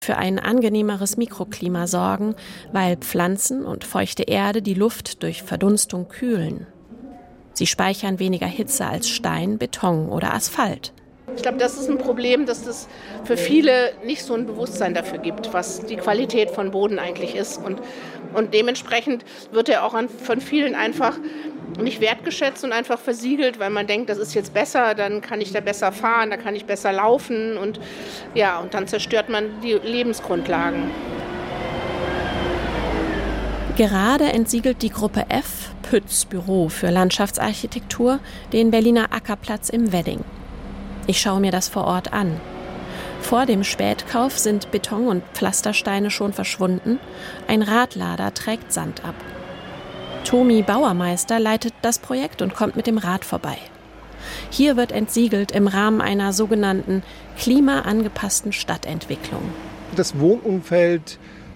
für ein angenehmeres Mikroklima sorgen, weil Pflanzen und feuchte Erde die Luft durch Verdunstung kühlen. Sie speichern weniger Hitze als Stein, Beton oder Asphalt. Ich glaube, das ist ein Problem, dass es für viele nicht so ein Bewusstsein dafür gibt, was die Qualität von Boden eigentlich ist. Und dementsprechend wird er auch von vielen einfach nicht wertgeschätzt und einfach versiegelt, weil man denkt, das ist jetzt besser, dann kann ich da besser fahren, da kann ich besser laufen und dann zerstört man die Lebensgrundlagen. Gerade entsiegelt die Gruppe F, Pütz Büro für Landschaftsarchitektur, den Berliner Ackerplatz im Wedding. Ich schaue mir das vor Ort an. Vor dem Spätkauf sind Beton und Pflastersteine schon verschwunden. Ein Radlader trägt Sand ab. Tomi Bauermeister leitet das Projekt und kommt mit dem Rad vorbei. Hier wird entsiegelt im Rahmen einer sogenannten klimaangepassten Stadtentwicklung. Das Wohnumfeld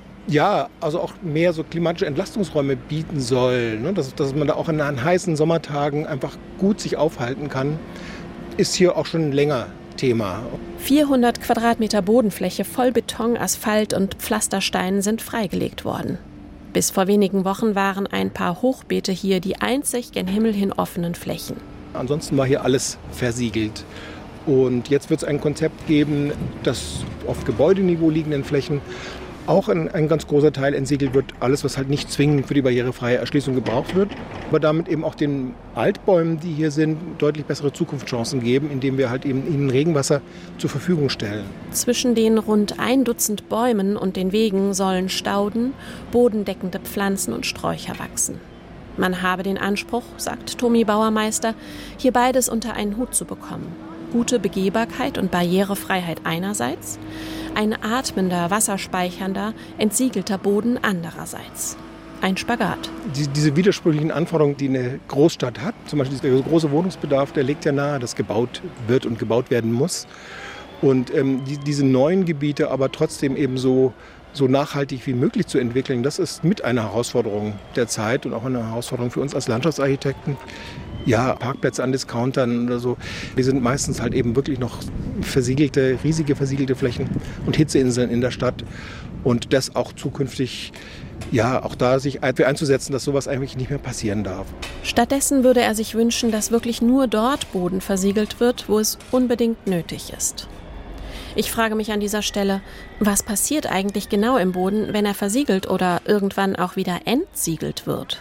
also auch mehr so klimatische Entlastungsräume bieten soll, ne? Dass man da auch an heißen Sommertagen einfach gut sich aufhalten kann, ist hier auch schon länger Thema. 400 Quadratmeter Bodenfläche voll Beton, Asphalt und Pflastersteinen sind freigelegt worden. Bis vor wenigen Wochen waren ein paar Hochbeete hier die einzig gen Himmel hin offenen Flächen. Ansonsten war hier alles versiegelt. Und jetzt wird es ein Konzept geben, das auf Gebäudeniveau liegenden Flächen auch ein ganz großer Teil entsiegelt wird. Alles, was halt nicht zwingend für die barrierefreie Erschließung gebraucht wird. Aber damit eben auch den Altbäumen, die hier sind, deutlich bessere Zukunftschancen geben, indem wir halt eben ihnen Regenwasser zur Verfügung stellen. Zwischen den rund 1 Dutzend Bäumen und den Wegen sollen Stauden, bodendeckende Pflanzen und Sträucher wachsen. Man habe den Anspruch, sagt Tomi Bauermeister, hier beides unter einen Hut zu bekommen. Gute Begehbarkeit und Barrierefreiheit einerseits, ein atmender, wasserspeichernder, entsiegelter Boden andererseits. Ein Spagat. Diese widersprüchlichen Anforderungen, die eine Großstadt hat, zum Beispiel der große Wohnungsbedarf, der legt ja nahe, dass gebaut wird und gebaut werden muss. Und diese neuen Gebiete aber trotzdem eben so nachhaltig wie möglich zu entwickeln, das ist mit einer Herausforderung der Zeit und auch eine Herausforderung für uns als Landschaftsarchitekten. Ja, Parkplätze an Discountern oder so, die sind meistens halt eben wirklich noch riesige versiegelte Flächen und Hitzeinseln in der Stadt. Und das auch zukünftig, auch da sich für einzusetzen, dass sowas eigentlich nicht mehr passieren darf. Stattdessen würde er sich wünschen, dass wirklich nur dort Boden versiegelt wird, wo es unbedingt nötig ist. Ich frage mich an dieser Stelle, was passiert eigentlich genau im Boden, wenn er versiegelt oder irgendwann auch wieder entsiegelt wird?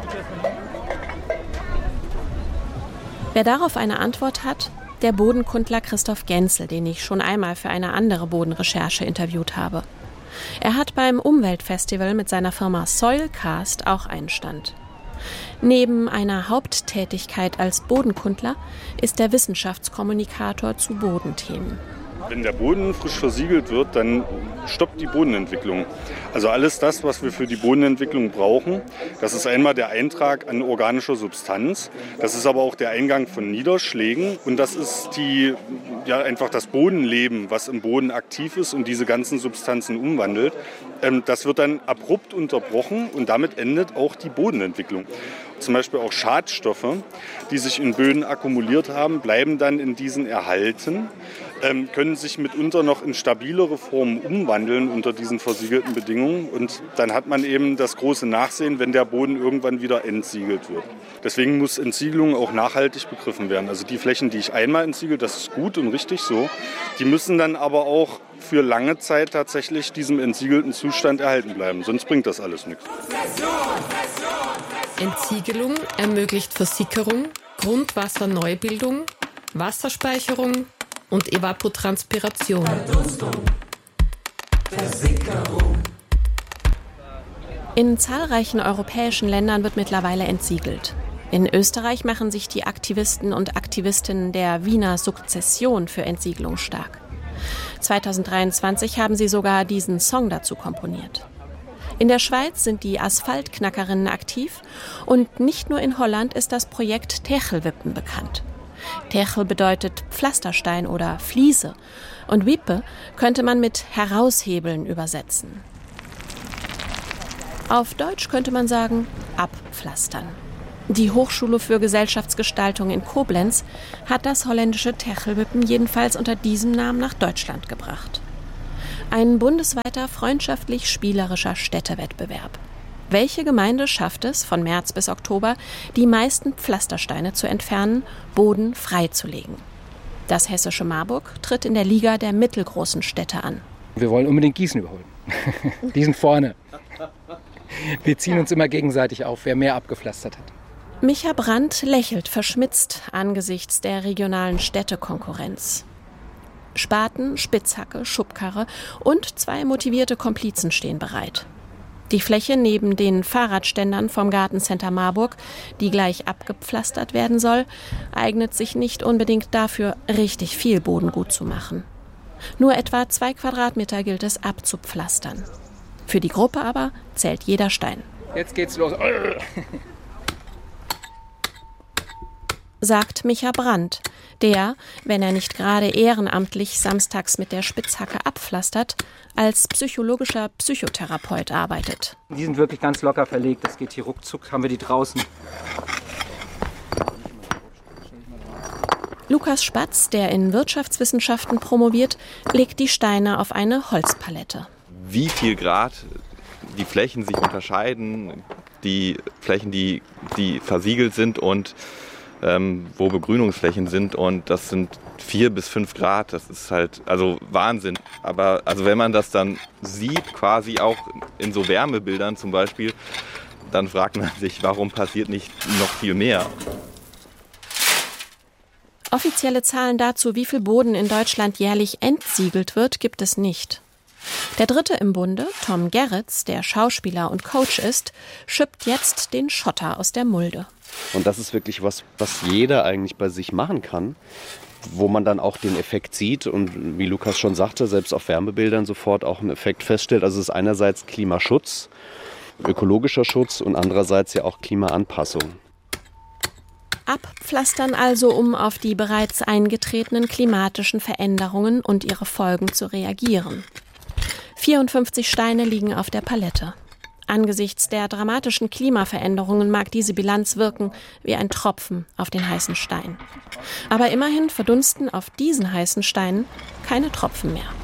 Wer darauf eine Antwort hat, der Bodenkundler Christoph Genzel, den ich schon einmal für eine andere Bodenrecherche interviewt habe. Er hat beim Umweltfestival mit seiner Firma Soilcast auch einen Stand. Neben einer Haupttätigkeit als Bodenkundler ist er Wissenschaftskommunikator zu Bodenthemen. Wenn der Boden frisch versiegelt wird, dann stoppt die Bodenentwicklung. Also alles das, was wir für die Bodenentwicklung brauchen, das ist einmal der Eintrag an organischer Substanz, das ist aber auch der Eingang von Niederschlägen und das ist einfach das Bodenleben, was im Boden aktiv ist und diese ganzen Substanzen umwandelt. Das wird dann abrupt unterbrochen und damit endet auch die Bodenentwicklung. Zum Beispiel auch Schadstoffe, die sich in Böden akkumuliert haben, bleiben dann in diesen erhalten, können sich mitunter noch in stabilere Formen umwandeln unter diesen versiegelten Bedingungen. Und dann hat man eben das große Nachsehen, wenn der Boden irgendwann wieder entsiegelt wird. Deswegen muss Entsiegelung auch nachhaltig begriffen werden. Also die Flächen, die ich einmal entsiegel, das ist gut und richtig so. Die müssen dann aber auch für lange Zeit tatsächlich diesem entsiegelten Zustand erhalten bleiben. Sonst bringt das alles nichts. Entsiegelung ermöglicht Versickerung, Grundwasserneubildung, Wasserspeicherung und Evapotranspiration. In zahlreichen europäischen Ländern wird mittlerweile entsiegelt. In Österreich machen sich die Aktivisten und Aktivistinnen der Wiener Sukzession für Entsiegelung stark. 2023 haben sie sogar diesen Song dazu komponiert. In der Schweiz sind die Asphaltknackerinnen aktiv und nicht nur in Holland ist das Projekt Techelwippen bekannt. Techel bedeutet Pflasterstein oder Fliese und Wippe könnte man mit heraushebeln übersetzen. Auf Deutsch könnte man sagen abpflastern. Die Hochschule für Gesellschaftsgestaltung in Koblenz hat das holländische Techelwippen jedenfalls unter diesem Namen nach Deutschland gebracht. Ein bundesweiter freundschaftlich-spielerischer Städtewettbewerb. Welche Gemeinde schafft es, von März bis Oktober die meisten Pflastersteine zu entfernen, Boden freizulegen? Das hessische Marburg tritt in der Liga der mittelgroßen Städte an. Wir wollen unbedingt Gießen überholen. Die sind vorne. Wir ziehen uns immer gegenseitig auf, wer mehr abgepflastert hat. Micha Brandt lächelt verschmitzt angesichts der regionalen Städtekonkurrenz. Spaten, Spitzhacke, Schubkarre und 2 motivierte Komplizen stehen bereit. Die Fläche neben den Fahrradständern vom Gartencenter Marburg, die gleich abgepflastert werden soll, eignet sich nicht unbedingt dafür, richtig viel Boden gut zu machen. Nur etwa 2 Quadratmeter gilt es abzupflastern. Für die Gruppe aber zählt jeder Stein. Jetzt geht's los. Sagt Micha Brandt, der, wenn er nicht gerade ehrenamtlich samstags mit der Spitzhacke abpflastert, als psychologischer Psychotherapeut arbeitet. Die sind wirklich ganz locker verlegt, das geht hier ruckzuck, haben wir die draußen. Lukas Spatz, der in Wirtschaftswissenschaften promoviert, legt die Steine auf eine Holzpalette. Wie viel Grad die Flächen sich unterscheiden, die Flächen, die versiegelt sind und wo Begrünungsflächen sind, und das sind 4 bis 5 Grad, das ist halt also Wahnsinn. Aber also wenn man das dann sieht, quasi auch in so Wärmebildern zum Beispiel, dann fragt man sich, warum passiert nicht noch viel mehr? Offizielle Zahlen dazu, wie viel Boden in Deutschland jährlich entsiegelt wird, gibt es nicht. Der Dritte im Bunde, Tom Gerritz, der Schauspieler und Coach ist, schippt jetzt den Schotter aus der Mulde. Und das ist wirklich was jeder eigentlich bei sich machen kann, wo man dann auch den Effekt sieht und wie Lukas schon sagte, selbst auf Wärmebildern sofort auch einen Effekt feststellt. Also es ist einerseits Klimaschutz, ökologischer Schutz und andererseits ja auch Klimaanpassung. Abpflastern also, um auf die bereits eingetretenen klimatischen Veränderungen und ihre Folgen zu reagieren. 54 Steine liegen auf der Palette. Angesichts der dramatischen Klimaveränderungen mag diese Bilanz wirken wie ein Tropfen auf den heißen Stein. Aber immerhin verdunsten auf diesen heißen Steinen keine Tropfen mehr.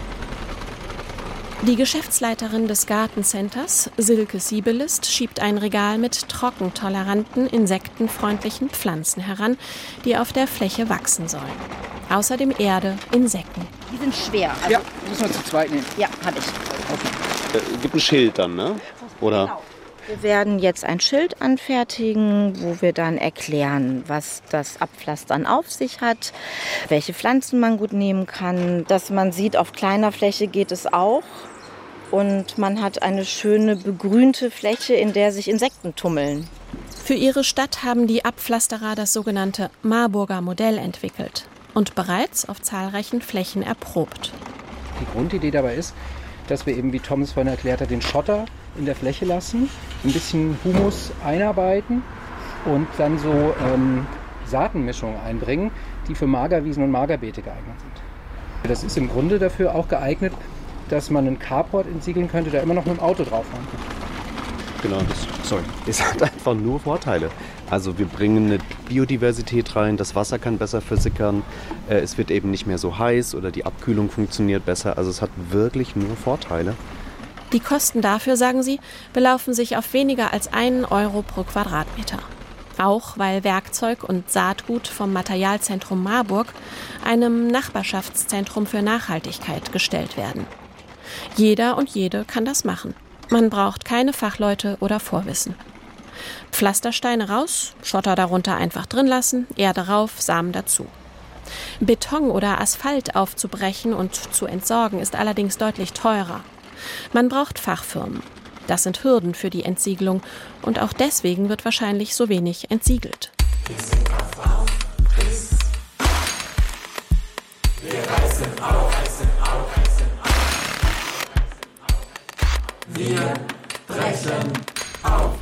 Die Geschäftsleiterin des Gartencenters, Silke Siebelist, schiebt ein Regal mit trockentoleranten, insektenfreundlichen Pflanzen heran, die auf der Fläche wachsen sollen. Außerdem Erde in Säcken. Die sind schwer. Also ja, müssen wir zu zweit nehmen. Ja, habe ich. Okay. Gibt ein Schild dann, ne? Oder? Genau. Wir werden jetzt ein Schild anfertigen, wo wir dann erklären, was das Abpflastern auf sich hat, welche Pflanzen man gut nehmen kann, dass man sieht, auf kleiner Fläche geht es auch. Und man hat eine schöne begrünte Fläche, in der sich Insekten tummeln. Für ihre Stadt haben die Abpflasterer das sogenannte Marburger Modell entwickelt und bereits auf zahlreichen Flächen erprobt. Die Grundidee dabei ist, dass wir eben, wie Tom es vorhin erklärt hat, den Schotter in der Fläche lassen, ein bisschen Humus einarbeiten und dann so Saatenmischungen einbringen, die für Magerwiesen und Magerbeete geeignet sind. Das ist im Grunde dafür auch geeignet, dass man einen Carport entsiegeln könnte, der immer noch mit dem Auto drauffahren kann. Genau, es hat einfach nur Vorteile. Also wir bringen eine Biodiversität rein, das Wasser kann besser versickern, es wird eben nicht mehr so heiß oder die Abkühlung funktioniert besser. Also es hat wirklich nur Vorteile. Die Kosten dafür, sagen sie, belaufen sich auf weniger als 1 Euro pro Quadratmeter. Auch weil Werkzeug und Saatgut vom Materialzentrum Marburg, einem Nachbarschaftszentrum für Nachhaltigkeit, gestellt werden. Jeder und jede kann das machen. Man braucht keine Fachleute oder Vorwissen. Pflastersteine raus, Schotter darunter einfach drin lassen, Erde rauf, Samen dazu. Beton oder Asphalt aufzubrechen und zu entsorgen ist allerdings deutlich teurer. Man braucht Fachfirmen. Das sind Hürden für die Entsiegelung und auch deswegen wird wahrscheinlich so wenig entsiegelt. Wir reißen auf. Wir brechen auf.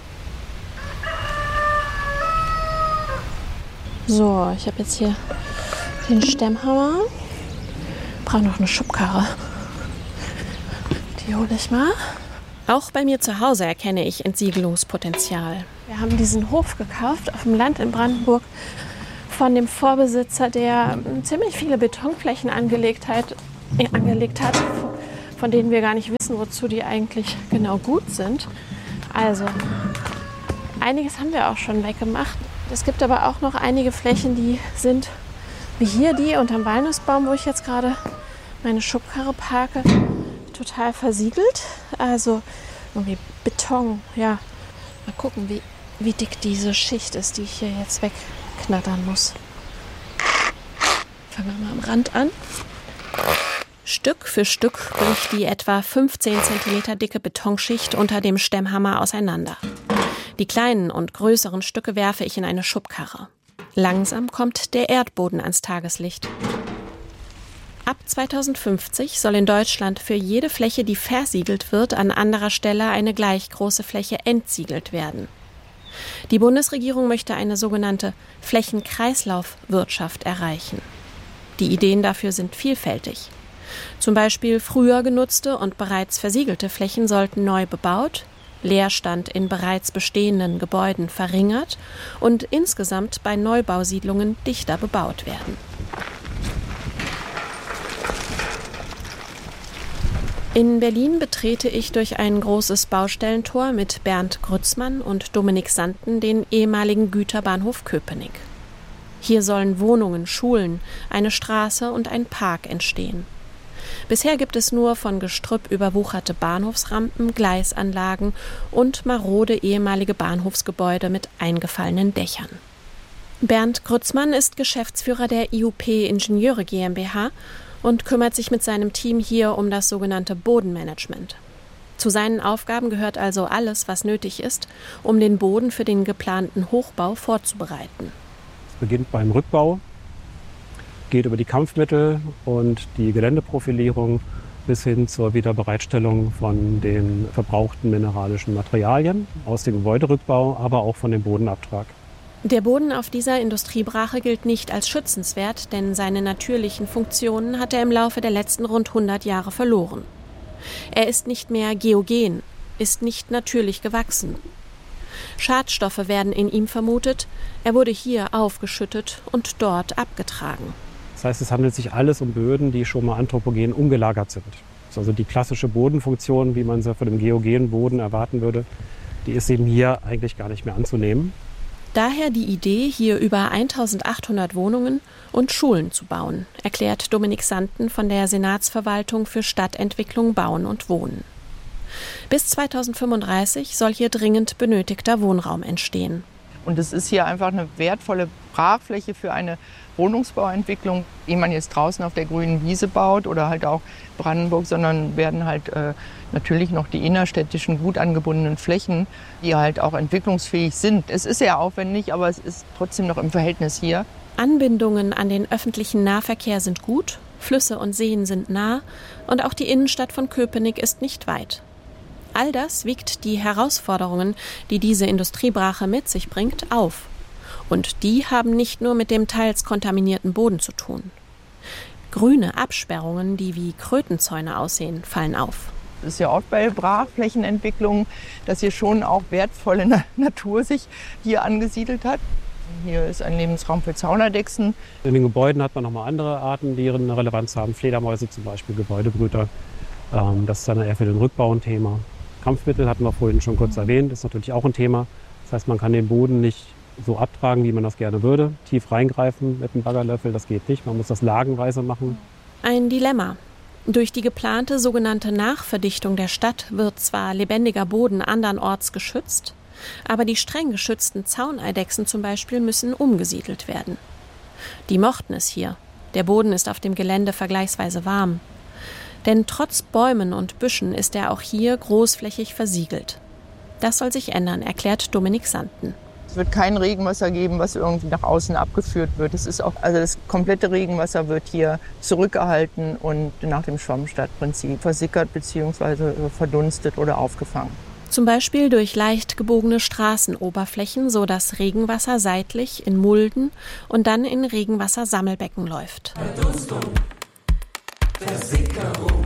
So, ich habe jetzt hier den Stemmhammer. Brauche noch eine Schubkarre. Die hole ich mal. Auch bei mir zu Hause erkenne ich Entsiegelungspotenzial. Wir haben diesen Hof gekauft auf dem Land in Brandenburg von dem Vorbesitzer, der ziemlich viele Betonflächen angelegt hat von denen wir gar nicht wissen, wozu die eigentlich genau gut sind. Also, einiges haben wir auch schon weggemacht. Es gibt aber auch noch einige Flächen, die sind, wie hier die unterm Walnussbaum, wo ich jetzt gerade meine Schubkarre parke, total versiegelt. Also irgendwie Beton, ja. Mal gucken, wie dick diese Schicht ist, die ich hier jetzt wegknattern muss. Fangen wir mal am Rand an. Stück für Stück bricht die etwa 15 cm dicke Betonschicht unter dem Stemmhammer auseinander. Die kleinen und größeren Stücke werfe ich in eine Schubkarre. Langsam kommt der Erdboden ans Tageslicht. Ab 2050 soll in Deutschland für jede Fläche, die versiegelt wird, an anderer Stelle eine gleich große Fläche entsiegelt werden. Die Bundesregierung möchte eine sogenannte Flächenkreislaufwirtschaft erreichen. Die Ideen dafür sind vielfältig. Zum Beispiel früher genutzte und bereits versiegelte Flächen sollten neu bebaut, Leerstand in bereits bestehenden Gebäuden verringert und insgesamt bei Neubausiedlungen dichter bebaut werden. In Berlin betrete ich durch ein großes Baustellentor mit Bernd Grützmann und Dominik Sanden den ehemaligen Güterbahnhof Köpenick. Hier sollen Wohnungen, Schulen, eine Straße und ein Park entstehen. Bisher gibt es nur von Gestrüpp überwucherte Bahnhofsrampen, Gleisanlagen und marode ehemalige Bahnhofsgebäude mit eingefallenen Dächern. Bernd Grützmann ist Geschäftsführer der IUP Ingenieure GmbH und kümmert sich mit seinem Team hier um das sogenannte Bodenmanagement. Zu seinen Aufgaben gehört also alles, was nötig ist, um den Boden für den geplanten Hochbau vorzubereiten. Es beginnt beim Rückbau, geht über die Kampfmittel und die Geländeprofilierung bis hin zur Wiederbereitstellung von den verbrauchten mineralischen Materialien aus dem Gebäuderückbau, aber auch von dem Bodenabtrag. Der Boden auf dieser Industriebrache gilt nicht als schützenswert, denn seine natürlichen Funktionen hat er im Laufe der letzten rund 100 Jahre verloren. Er ist nicht mehr geogen, ist nicht natürlich gewachsen. Schadstoffe werden in ihm vermutet, er wurde hier aufgeschüttet und dort abgetragen. Das heißt, es handelt sich alles um Böden, die schon mal anthropogen umgelagert sind. Das ist also die klassische Bodenfunktion, wie man sie von dem geogenen Boden erwarten würde, die ist eben hier eigentlich gar nicht mehr anzunehmen. Daher die Idee, hier über 1800 Wohnungen und Schulen zu bauen, erklärt Dominik Sanden von der Senatsverwaltung für Stadtentwicklung, Bauen und Wohnen. Bis 2035 soll hier dringend benötigter Wohnraum entstehen. Und es ist hier einfach eine wertvolle Brachfläche für eine Wohnungsbauentwicklung, die man jetzt draußen auf der grünen Wiese baut oder halt auch Brandenburg, sondern werden halt natürlich noch die innerstädtischen gut angebundenen Flächen, die halt auch entwicklungsfähig sind. Es ist sehr aufwendig, aber es ist trotzdem noch im Verhältnis hier. Anbindungen an den öffentlichen Nahverkehr sind gut, Flüsse und Seen sind nah und auch die Innenstadt von Köpenick ist nicht weit. All das wiegt die Herausforderungen, die diese Industriebrache mit sich bringt, auf. Und die haben nicht nur mit dem teils kontaminierten Boden zu tun. Grüne Absperrungen, die wie Krötenzäune aussehen, fallen auf. Es ist ja auch bei Brachflächenentwicklung, dass hier schon auch wertvolle Natur sich hier angesiedelt hat. Hier ist ein Lebensraum für Zaunerdechsen. In den Gebäuden hat man nochmal andere Arten, die eine Relevanz haben. Fledermäuse zum Beispiel, Gebäudebrüter. Das ist dann eher für den Rückbau ein Thema. Kampfmittel hatten wir vorhin schon kurz erwähnt, ist natürlich auch ein Thema. Das heißt, man kann den Boden nicht so abtragen, wie man das gerne würde. Tief reingreifen mit einem Baggerlöffel, das geht nicht. Man muss das lagenweise machen. Ein Dilemma. Durch die geplante sogenannte Nachverdichtung der Stadt wird zwar lebendiger Boden andernorts geschützt, aber die streng geschützten Zauneidechsen zum Beispiel müssen umgesiedelt werden. Die mochten es hier. Der Boden ist auf dem Gelände vergleichsweise warm. Denn trotz Bäumen und Büschen ist er auch hier großflächig versiegelt. Das soll sich ändern, erklärt Dominik Sanden. Es wird kein Regenwasser geben, was irgendwie nach außen abgeführt wird. Es ist auch, also das komplette Regenwasser wird hier zurückgehalten und nach dem Schwammstadtprinzip versickert bzw. verdunstet oder aufgefangen. Zum Beispiel durch leicht gebogene Straßenoberflächen, so dass Regenwasser seitlich in Mulden und dann in Regenwassersammelbecken läuft. Verdunstung, Versickerung,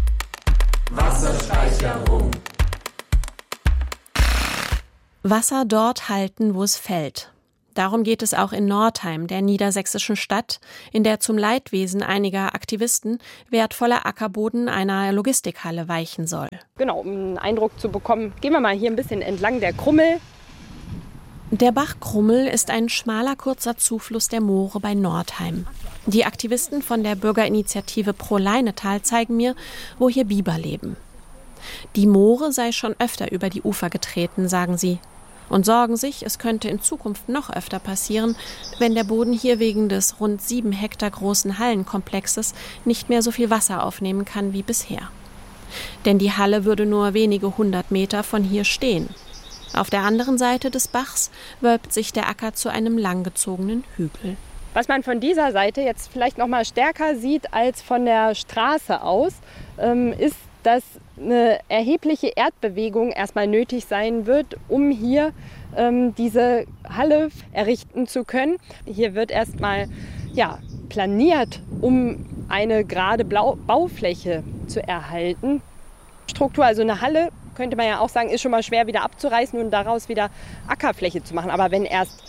Wasserspeicherung. Wasser dort halten, wo es fällt. Darum geht es auch in Northeim, der niedersächsischen Stadt, in der zum Leidwesen einiger Aktivisten wertvoller Ackerboden einer Logistikhalle weichen soll. Genau, um einen Eindruck zu bekommen, gehen wir mal hier ein bisschen entlang der Krummel. Der Bach Krummel ist ein schmaler, kurzer Zufluss der Moore bei Northeim. Die Aktivisten von der Bürgerinitiative Pro Leinetal zeigen mir, wo hier Biber leben. Die Moore sei schon öfter über die Ufer getreten, sagen sie. Und sorgen sich, es könnte in Zukunft noch öfter passieren, wenn der Boden hier wegen des rund 7 Hektar großen Hallenkomplexes nicht mehr so viel Wasser aufnehmen kann wie bisher. Denn die Halle würde nur wenige 100 Meter von hier stehen. Auf der anderen Seite des Bachs wölbt sich der Acker zu einem langgezogenen Hügel. Was man von dieser Seite jetzt vielleicht noch mal stärker sieht als von der Straße aus, ist, dass eine erhebliche Erdbewegung erstmal nötig sein wird, um hier diese Halle errichten zu können. Hier wird erstmal planiert, um eine gerade Baufläche zu erhalten. Struktur, also eine Halle, könnte man ja auch sagen, ist schon mal schwer wieder abzureißen und daraus wieder Ackerfläche zu machen. Aber wenn erst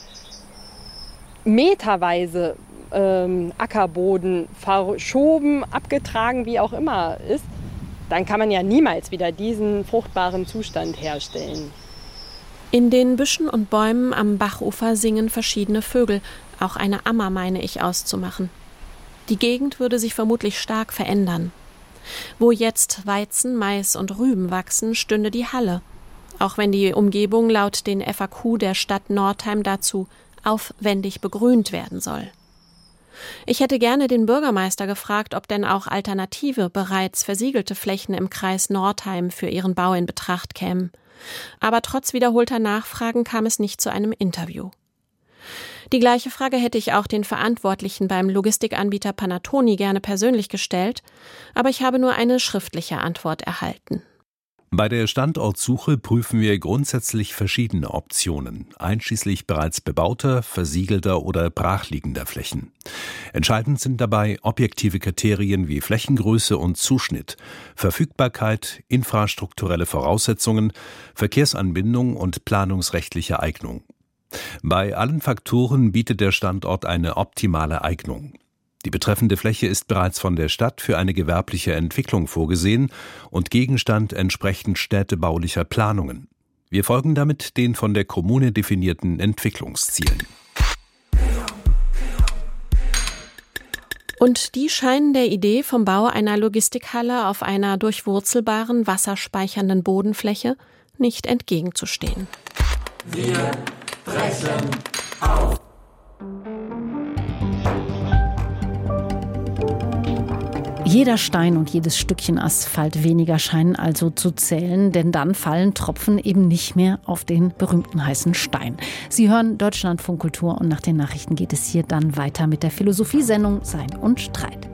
meterweise Ackerboden verschoben, abgetragen, wie auch immer ist, dann kann man ja niemals wieder diesen fruchtbaren Zustand herstellen. In den Büschen und Bäumen am Bachufer singen verschiedene Vögel, auch eine Ammer meine ich auszumachen. Die Gegend würde sich vermutlich stark verändern. Wo jetzt Weizen, Mais und Rüben wachsen, stünde die Halle, auch wenn die Umgebung laut den FAQ der Stadt Northeim dazu aufwendig begrünt werden soll. Ich hätte gerne den Bürgermeister gefragt, ob denn auch alternative, bereits versiegelte Flächen im Kreis Northeim für ihren Bau in Betracht kämen. Aber trotz wiederholter Nachfragen kam es nicht zu einem Interview. Die gleiche Frage hätte ich auch den Verantwortlichen beim Logistikanbieter Panattoni gerne persönlich gestellt, aber ich habe nur eine schriftliche Antwort erhalten. Bei der Standortsuche prüfen wir grundsätzlich verschiedene Optionen, einschließlich bereits bebauter, versiegelter oder brachliegender Flächen. Entscheidend sind dabei objektive Kriterien wie Flächengröße und Zuschnitt, Verfügbarkeit, infrastrukturelle Voraussetzungen, Verkehrsanbindung und planungsrechtliche Eignung. Bei allen Faktoren bietet der Standort eine optimale Eignung. Die betreffende Fläche ist bereits von der Stadt für eine gewerbliche Entwicklung vorgesehen und Gegenstand entsprechend städtebaulicher Planungen. Wir folgen damit den von der Kommune definierten Entwicklungszielen. Und die scheinen der Idee vom Bau einer Logistikhalle auf einer durchwurzelbaren, wasserspeichernden Bodenfläche nicht entgegenzustehen. Wir brechen auf. Jeder Stein und jedes Stückchen Asphalt weniger scheinen also zu zählen, denn dann fallen Tropfen eben nicht mehr auf den berühmten heißen Stein. Sie hören Deutschlandfunk Kultur und nach den Nachrichten geht es hier dann weiter mit der Philosophiesendung Sein und Streit.